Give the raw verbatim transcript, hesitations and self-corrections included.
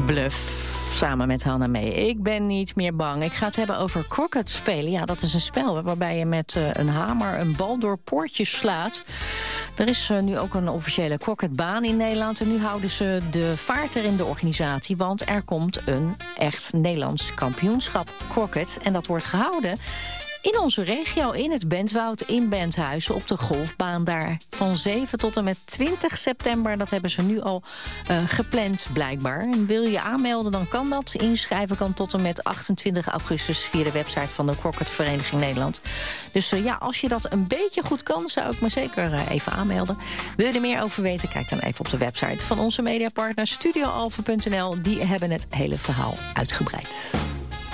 Bluff. Samen met Hanna mee. Ik ben niet meer bang. Ik ga het hebben over croquet spelen. Ja, dat is een spel waarbij je met uh, een hamer een bal door poortjes slaat. Er is uh, nu ook een officiële croquetbaan in Nederland. En nu houden ze de vaart er in de organisatie. Want er komt een echt Nederlands kampioenschap croquet. En dat wordt gehouden in onze regio, in het Bentwoud, in Benthuizen, op de golfbaan daar. Van zeven tot en met twintig september, dat hebben ze nu al uh, gepland blijkbaar. En wil je je aanmelden, dan kan dat. Inschrijven kan tot en met achtentwintig augustus via de website van de Croquetvereniging Nederland. Dus uh, ja, als je dat een beetje goed kan, zou ik me zeker uh, even aanmelden. Wil je er meer over weten, kijk dan even op de website van onze mediapartner Studioalpha punt n l. Die hebben het hele verhaal uitgebreid.